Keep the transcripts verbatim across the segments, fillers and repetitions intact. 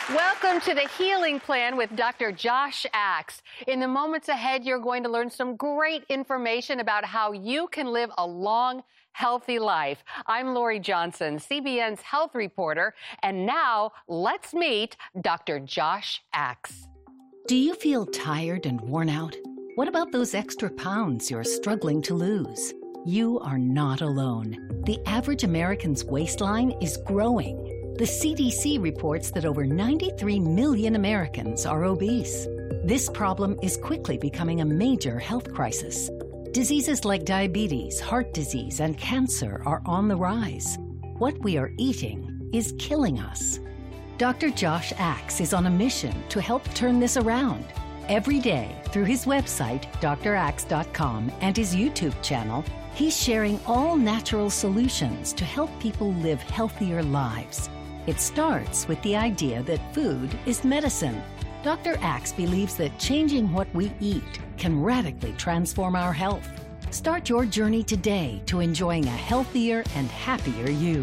Welcome to the Healing Plan with Doctor Josh Axe. In the moments ahead, you're going to learn some great information about how you can live a long, healthy life. I'm Lori Johnson, C B N's health reporter, and now let's meet Doctor Josh Axe. Do you feel tired and worn out? What about those extra pounds you're struggling to lose? You are not alone. The average American's waistline is growing. The C D C reports that over ninety-three million Americans are obese. This problem is quickly becoming a major health crisis. Diseases like diabetes, heart disease, and cancer are on the rise. What we are eating is killing us. Doctor Josh Axe is on a mission to help turn this around. Every day, through his website, D R axe dot com, and his YouTube channel, he's sharing all natural solutions to help people live healthier lives. It starts with the idea that food is medicine. Doctor Axe believes that changing what we eat can radically transform our health. Start your journey today to enjoying a healthier and happier you.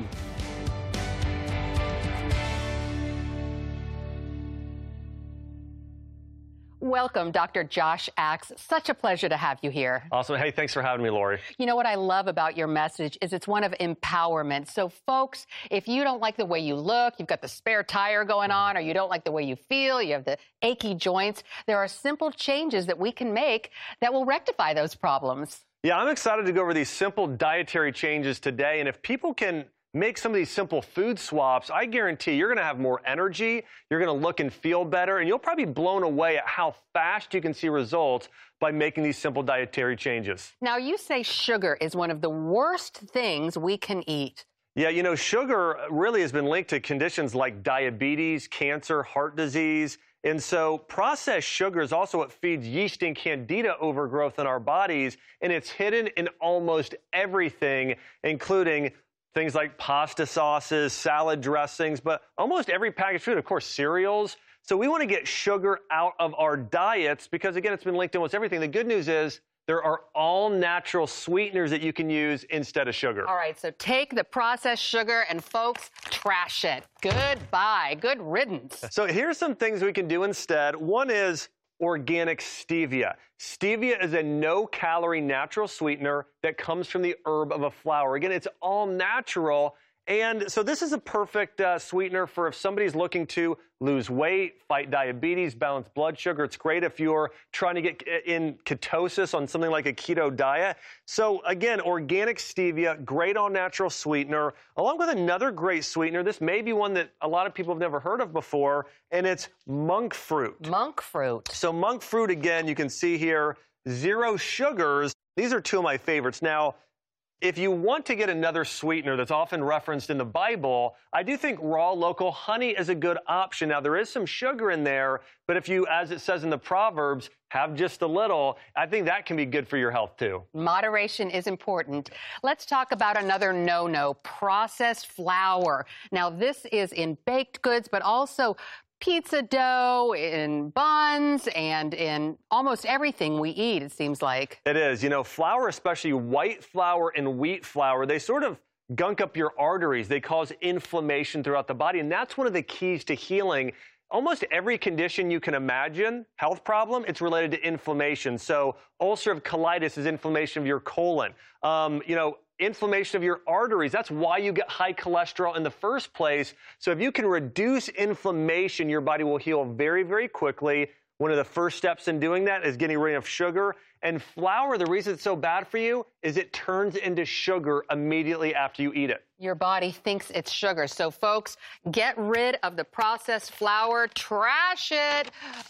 Welcome, Doctor Josh Axe. Such a pleasure to have you here. Awesome. Hey, thanks for having me, Lori. You know what I love about your message is it's one of empowerment. So, folks, if you don't like the way you look, you've got the spare tire going on, or you don't like the way you feel, you have the achy joints, there are simple changes that we can make that will rectify those problems. Yeah, I'm excited to go over these simple dietary changes today. And if people can make some of these simple food swaps, I guarantee you're going to have more energy, you're going to look and feel better, and you'll probably be blown away at how fast you can see results by making these simple dietary changes. Now, you say sugar is one of the worst things we can eat. Yeah, you know, sugar really has been linked to conditions like diabetes, cancer, heart disease. And so processed sugar is also what feeds yeast and candida overgrowth in our bodies, and it's hidden in almost everything, including things like pasta sauces, salad dressings, but almost every packaged food, of course, cereals. So we want to get sugar out of our diets because, again, it's been linked to almost everything. The good news is there are all natural sweeteners that you can use instead of sugar. All right, so take the processed sugar and, folks, trash it. Goodbye. Good riddance. So here's some things we can do instead. One is organic stevia. Stevia is a no-calorie natural sweetener that comes from the herb of a flower. Again, it's all natural. And so this is a perfect uh, sweetener for if somebody's looking to lose weight, fight diabetes, balance blood sugar. It's great if you're trying to get in ketosis on something like a keto diet. So again, organic stevia, great all-natural sweetener, along with another great sweetener. This may be one that a lot of people have never heard of before, and it's monk fruit. Monk fruit. So monk fruit, again, you can see here, zero sugars. These are two of my favorites. Now, if you want to get another sweetener that's often referenced in the Bible, I do think raw local honey is a good option. Now, there is some sugar in there, but if you, as it says in the Proverbs, have just a little, I think that can be good for your health, too. Moderation is important. Let's talk about another no-no, processed flour. Now, this is in baked goods, but also pizza dough, in buns, and in almost everything we eat, it seems like. It is. You know, flour, especially white flour and wheat flour, they sort of gunk up your arteries. They cause inflammation throughout the body, and that's one of the keys to healing. Almost every condition you can imagine, health problem, it's related to inflammation. So ulcerative colitis is inflammation of your colon. Um, you know, inflammation of your arteries. That's why you get high cholesterol in the first place. So if you can reduce inflammation, your body will heal very, very quickly. One of the first steps in doing that is getting rid of sugar. And flour, the reason it's so bad for you is it turns into sugar immediately after you eat it. Your body thinks it's sugar. So, folks, get rid of the processed flour. Trash it.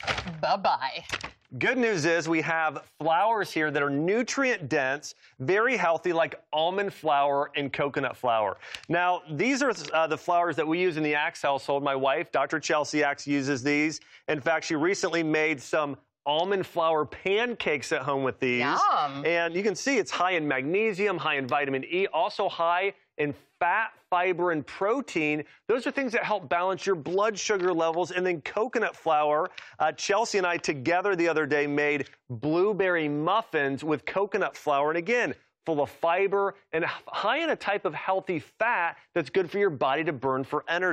Bye-bye. Good news is we have flours here that are nutrient dense, very healthy, like almond flour and coconut flour. Now, these are uh, the flours that we use in the Axe household. My wife, Doctor Chelsea Axe, uses these. In fact, she recently made some almond flour pancakes at home with these. Yum. And you can see it's high in magnesium, high in vitamin E, also high in fat, fiber, and protein. Those are things that help balance your blood sugar levels. And then coconut flour. Uh, Chelsea and I together the other day made blueberry muffins with coconut flour. And again, full of fiber and high in a type of healthy fat that's good for your body to burn for energy.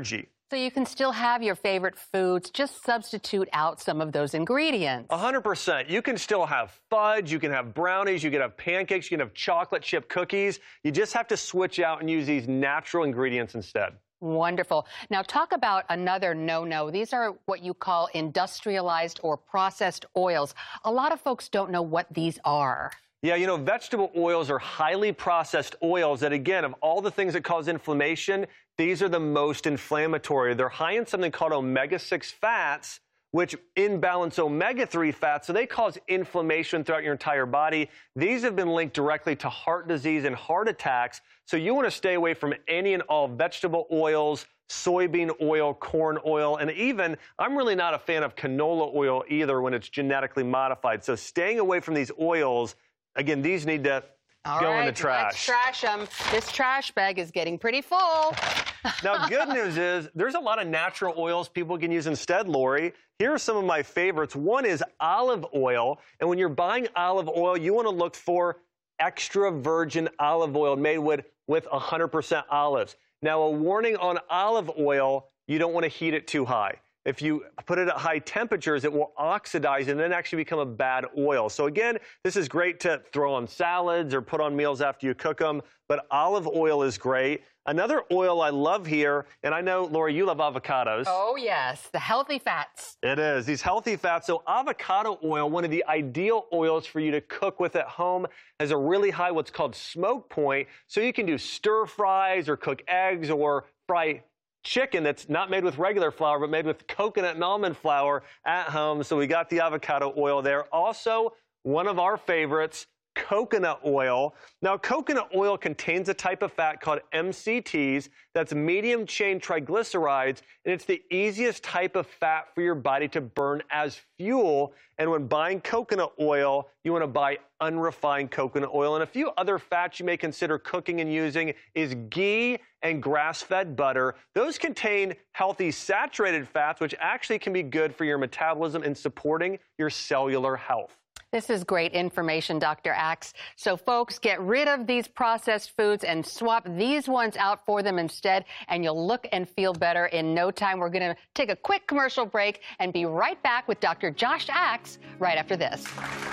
So you can still have your favorite foods, just substitute out some of those ingredients. one hundred percent. You can still have fudge, you can have brownies, you can have pancakes, you can have chocolate chip cookies. You just have to switch out and use these natural ingredients instead. Wonderful. Now talk about another no-no. These are what you call industrialized or processed oils. A lot of folks don't know what these are. Yeah, you know, vegetable oils are highly processed oils that, again, of all the things that cause inflammation, these are the most inflammatory. They're high in something called omega six fats, which imbalance omega three fats, so they cause inflammation throughout your entire body. These have been linked directly to heart disease and heart attacks, so you want to stay away from any and all vegetable oils, soybean oil, corn oil, and even, I'm really not a fan of canola oil either when it's genetically modified. So staying away from these oils, again, these need to All go right, in the trash. Let's trash them. This trash bag is getting pretty full. Now, good news is there's a lot of natural oils people can use instead, Lori. Here are some of my favorites. One is olive oil. And when you're buying olive oil, you want to look for extra virgin olive oil made with, with one hundred percent olives. Now, a warning on olive oil, you don't want to heat it too high. If you put it at high temperatures, it will oxidize and then actually become a bad oil. So again, this is great to throw on salads or put on meals after you cook them, but olive oil is great. Another oil I love here, and I know, Lori, you love avocados. Oh, yes, the healthy fats. It is, these healthy fats. So avocado oil, one of the ideal oils for you to cook with at home, has a really high what's called smoke point. So you can do stir fries or cook eggs or fry chicken that's not made with regular flour, but made with coconut and almond flour at home. So we got the avocado oil there. Also, one of our favorites, coconut oil. Now, coconut oil contains a type of fat called M C Ts. That's medium chain triglycerides, and it's the easiest type of fat for your body to burn as fuel. And when buying coconut oil, you want to buy unrefined coconut oil. And a few other fats you may consider cooking and using is ghee and grass-fed butter. Those contain healthy saturated fats, which actually can be good for your metabolism and supporting your cellular health. This is great information, Doctor Axe. So folks, get rid of these processed foods and swap these ones out for them instead, and you'll look and feel better in no time. We're going to take a quick commercial break and be right back with Doctor Josh Axe right after this.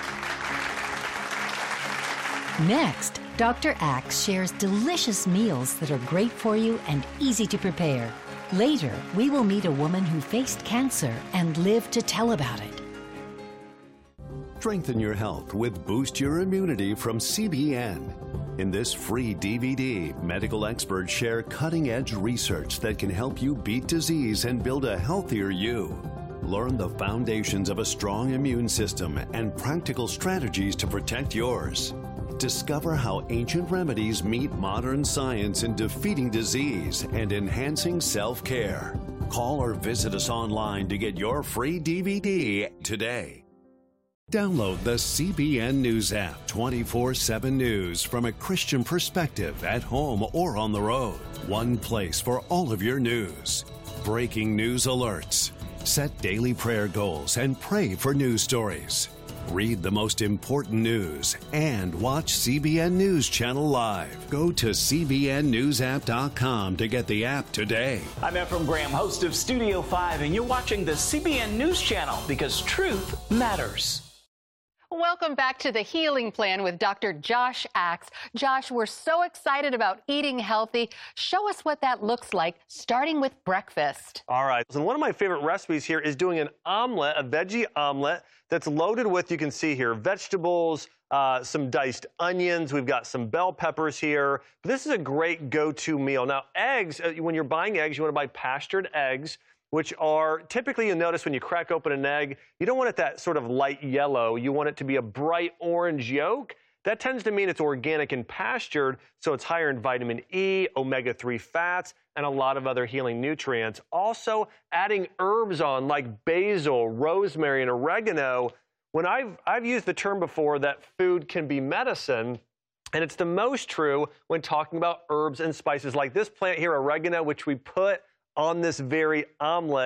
Next, Doctor Axe shares delicious meals that are great for you and easy to prepare. Later, we will meet a woman who faced cancer and lived to tell about it. Strengthen your health with Boost Your Immunity from C B N. In this free D V D, medical experts share cutting-edge research that can help you beat disease and build a healthier you. Learn the foundations of a strong immune system and practical strategies to protect yours. Discover how ancient remedies meet modern science in defeating disease and enhancing self-care. Call or visit us online to get your free D V D today. Download the C B N News app, twenty-four seven News from a Christian perspective at home or on the road. One place for all of your news. Breaking news alerts. Set daily prayer goals and pray for news stories. Read the most important news and watch C B N News Channel live. Go to C B N news app dot com to get the app today. I'm Efrem Graham, host of Studio five, and you're watching the C B N News Channel because truth matters. Welcome back to The Healing Plan with Doctor Josh Axe. Josh, we're so excited about eating healthy. Show us what that looks like, starting with breakfast. All right. And one of my favorite recipes here is doing an omelet, a veggie omelet that's loaded with, you can see here, vegetables, uh, some diced onions. We've got some bell peppers here. But this is a great go-to meal. Now, eggs, uh, when you're buying eggs, you want to buy pastured eggs, which are typically, you'll notice when you crack open an egg, you don't want it that sort of light yellow. You want it to be a bright orange yolk. That tends to mean it's organic and pastured, so it's higher in vitamin E, omega three fats, and a lot of other healing nutrients. Also, adding herbs on like basil, rosemary, and oregano. When I've, I've used the term before that food can be medicine, and it's the most true when talking about herbs and spices like this plant here, oregano, which we put on this very omelet.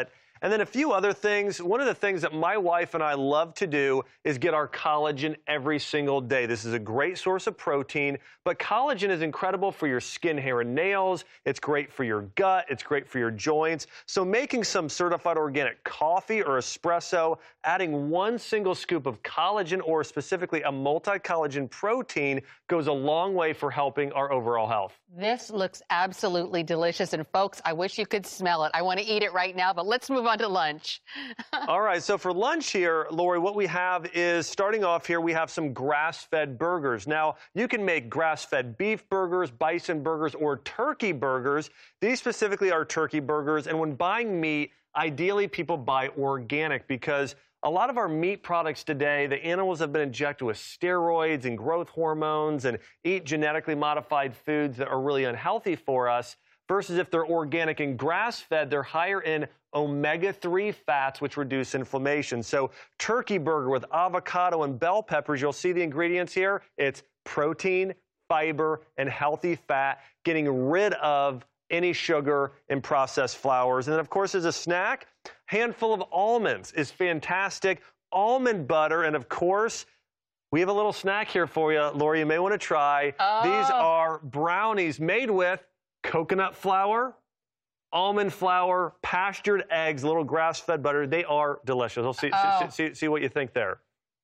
And then a few other things. One of the things that my wife and I love to do is get our collagen every single day. This is a great source of protein, but collagen is incredible for your skin, hair, and nails. It's great for your gut. It's great for your joints. So making some certified organic coffee or espresso, adding one single scoop of collagen or specifically a multi-collagen protein goes a long way for helping our overall health. This looks absolutely delicious. And folks, I wish you could smell it. I want to eat it right now, but let's move on to lunch. All right, so for lunch here, Lori, what we have is, starting off here, we have some grass-fed burgers. Now, you can make grass-fed beef burgers, bison burgers, or turkey burgers. These specifically are turkey burgers, and when buying meat, ideally people buy organic because a lot of our meat products today, the animals have been injected with steroids and growth hormones and eat genetically modified foods that are really unhealthy for us, versus if they're organic and grass-fed, they're higher in omega three fats, which reduce inflammation. So turkey burger with avocado and bell peppers, you'll see the ingredients here. It's protein, fiber, and healthy fat, getting rid of any sugar and processed flours. And then, of course, as a snack, handful of almonds is fantastic. Almond butter, and of course, we have a little snack here for you, Lori, you may want to try. Oh. These are brownies made with coconut flour, almond flour, pastured eggs, a little grass-fed butter. They are delicious. We'll see, Oh. see, see, see what you think there.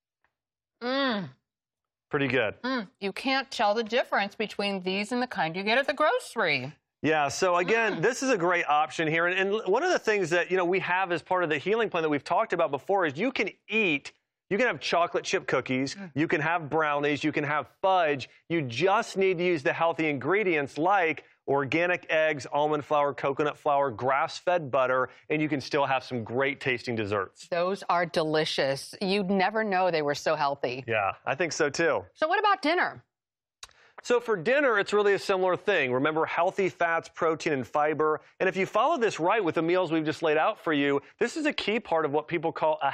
Mmm. Pretty good. Mm. You can't tell the difference between these and the kind you get at the grocery. Yeah, so again, this is a great option here. And, and one of the things that, you know, we have as part of the healing plan that we've talked about before is you can eat, you can have chocolate chip cookies, mm. you can have brownies, you can have fudge. You just need to use the healthy ingredients like organic eggs, almond flour, coconut flour, grass-fed butter, and you can still have some great tasting desserts. Those are delicious. You'd never know they were so healthy. Yeah, I think so too. So what about dinner? So for dinner, it's really a similar thing. Remember, healthy fats, protein, and fiber. And if you follow this right with the meals we've just laid out for you, this is a key part of what people call a